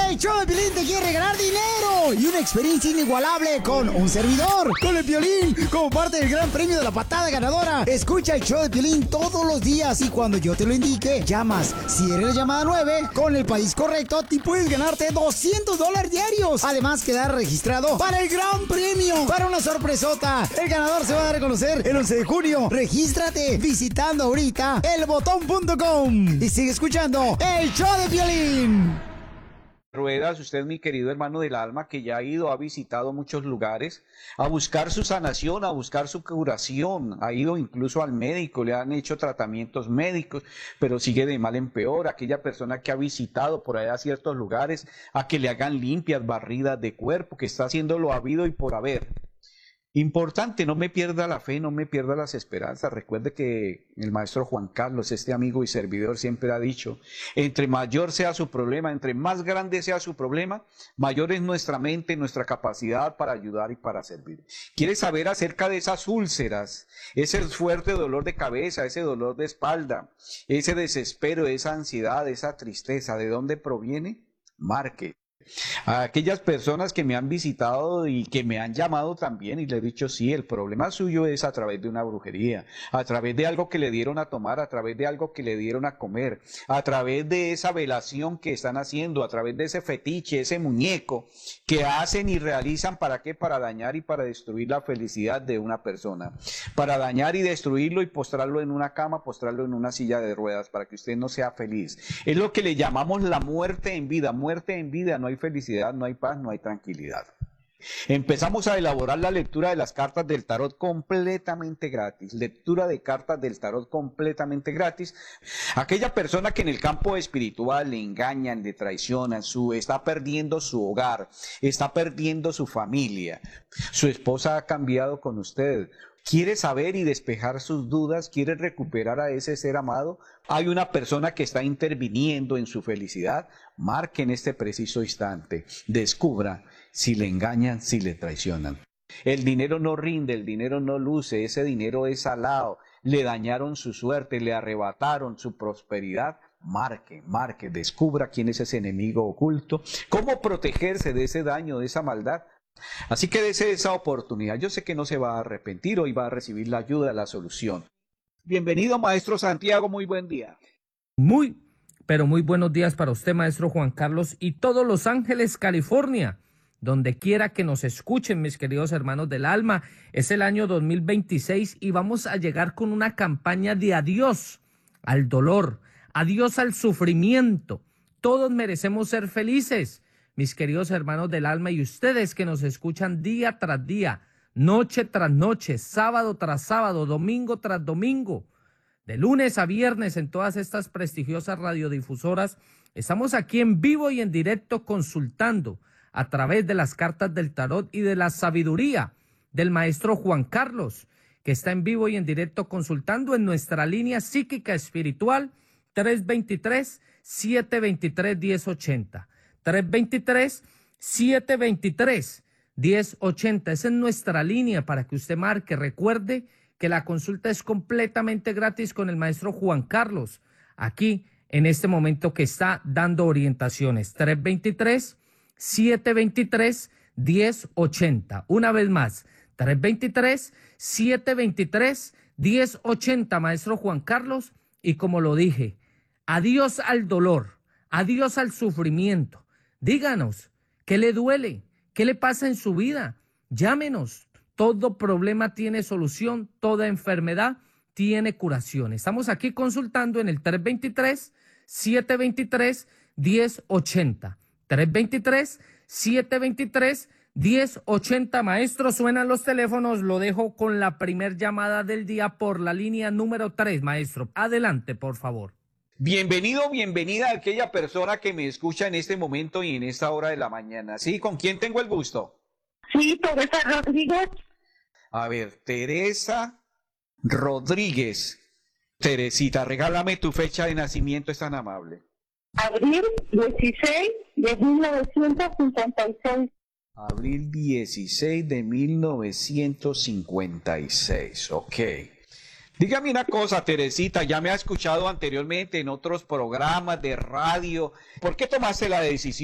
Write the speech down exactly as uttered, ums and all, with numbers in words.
El show de Piolín te quiere regalar dinero y una experiencia inigualable con un servidor, con el Piolín, como parte del gran premio de la patada ganadora. Escucha el show de Piolín todos los días y cuando yo te lo indique, llamas. Si eres la llamada nueve, con el país correcto, te puedes ganarte doscientos dólares diarios. Además, quedar registrado para el gran premio, para una sorpresota. El ganador se va a dar a conocer el once de junio. Regístrate visitando ahorita el botón punto com y sigue escuchando el show de Piolín. Ruedas, usted, mi querido hermano del alma, que ya ha ido, ha visitado muchos lugares a buscar su sanación, a buscar su curación, ha ido incluso al médico, le han hecho tratamientos médicos, pero sigue de mal en peor. Aquella persona que ha visitado por allá ciertos lugares a que le hagan limpias, barridas de cuerpo, que está haciendo lo habido y por haber. Importante, no me pierda la fe, no me pierda las esperanzas. Recuerde que el maestro Juan Carlos, este amigo y servidor, siempre ha dicho, entre mayor sea su problema, entre más grande sea su problema, mayor es nuestra mente, nuestra capacidad para ayudar y para servir. ¿Quiere saber acerca de esas úlceras, ese fuerte dolor de cabeza, ese dolor de espalda, ese desespero, esa ansiedad, esa tristeza? ¿De dónde proviene? Marque. A aquellas personas que me han visitado y que me han llamado también y le he dicho, sí, el problema suyo es a través de una brujería, a través de algo que le dieron a tomar, a través de algo que le dieron a comer, a través de esa velación que están haciendo, a través de ese fetiche, ese muñeco que hacen y realizan. ¿Para qué? Para dañar y para destruir la felicidad de una persona, para dañar y destruirlo y postrarlo en una cama, postrarlo en una silla de ruedas para que usted no sea feliz. Es lo que le llamamos la muerte en vida. Muerte en vida, no hay felicidad, no hay paz, no hay tranquilidad. Empezamos a elaborar la lectura de las cartas del tarot completamente gratis. Lectura de cartas del tarot completamente gratis. Aquella persona que en el campo espiritual le engañan, le traicionan, su, está perdiendo su hogar, está perdiendo su familia. Su esposa ha cambiado con usted. ¿Quiere saber y despejar sus dudas? ¿Quiere recuperar a ese ser amado? Hay una persona que está interviniendo en su felicidad. Marque en este preciso instante. Descubra si le engañan, si le traicionan. El dinero no rinde, el dinero no luce, ese dinero es salado. Le dañaron su suerte, le arrebataron su prosperidad. Marque, marque, descubra quién es ese enemigo oculto. ¿Cómo protegerse de ese daño, de esa maldad? Así que desee esa oportunidad. Yo sé que no se va a arrepentir, hoy va a recibir la ayuda, la solución. Bienvenido, maestro Santiago, muy buen día. Muy, pero muy buenos días para usted, maestro Juan Carlos, y todos Los Ángeles, California, donde quiera que nos escuchen, mis queridos hermanos del alma. Es el año dos mil veintiséis y vamos a llegar con una campaña de adiós al dolor, adiós al sufrimiento. Todos merecemos ser felices, mis queridos hermanos del alma, y ustedes que nos escuchan día tras día, noche tras noche, sábado tras sábado, domingo tras domingo, de lunes a viernes en todas estas prestigiosas radiodifusoras, estamos aquí en vivo y en directo consultando a través de las cartas del tarot y de la sabiduría del maestro Juan Carlos, que está en vivo y en directo consultando en nuestra línea psíquica espiritual tres dos tres, siete dos tres, uno cero ocho cero. tres dos tres, siete dos tres, uno cero ocho cero. Esa es nuestra línea para que usted marque. Recuerde que la consulta es completamente gratis con el maestro Juan Carlos, aquí en este momento que está dando orientaciones. tres dos tres, siete dos tres, uno cero ocho cero. Una vez más, tres dos tres, siete dos tres, uno cero ocho cero, maestro Juan Carlos. Y como lo dije, adiós al dolor, adiós al sufrimiento. Díganos, ¿qué le duele? ¿Qué le pasa en su vida? Llámenos. Todo problema tiene solución, toda enfermedad tiene curación. Estamos aquí consultando en el tres dos tres, siete dos tres, uno cero ocho cero. tres dos tres, siete dos tres, uno cero ocho cero. Maestro, suenan los teléfonos. Lo dejo con la primer llamada del día por la línea número tres, maestro. Adelante, por favor. Bienvenido, bienvenida a aquella persona que me escucha en este momento y en esta hora de la mañana. ¿Sí? ¿Con quién tengo el gusto? Sí, Teresa Rodríguez. A ver, Teresa Rodríguez. Teresita, regálame tu fecha de nacimiento, es tan amable. Abril dieciséis de mil novecientos cincuenta y seis. Abril dieciséis de mil novecientos cincuenta y seis, ok. Dígame una cosa, Teresita, ya me ha escuchado anteriormente en otros programas de radio. ¿Por qué tomaste la decisión